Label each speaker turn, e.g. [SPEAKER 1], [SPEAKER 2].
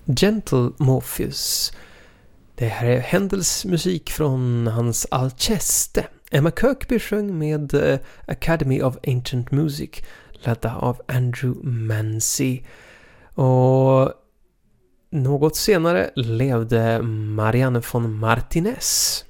[SPEAKER 1] Gentle Morpheus. Det här är Händels musik från hans Alceste. Emma Kirkby sjöng med Academy of Ancient Music, ledda av Andrew Mancy. Och något senare levde Marianne von Martinez.